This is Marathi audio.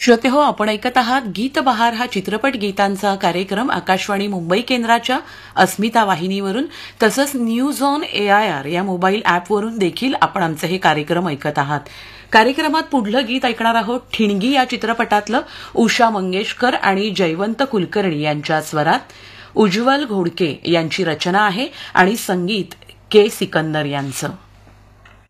श्रोते हो, आपण ऐकत आहात गीत बहार हा चित्रपट गीतांचा कार्यक्रम आकाशवाणी मुंबई केंद्राच्या अस्मिता वाहिनीवरून तसंच न्यूज ऑन AIR या मोबाईल ॲपवरून देखील आपण आमचे हे कार्यक्रम ऐकत आहात. कार्यक्रमात पुढलं गीत ऐकणार आहोत ठिणगी या चित्रपटातलं उषा मंगेशकर आणि जयवंत कुलकर्णी यांच्या स्वरात. उज्ज्वल घोडके यांची रचना आहे आणि संगीत के सिकंदर यांचं.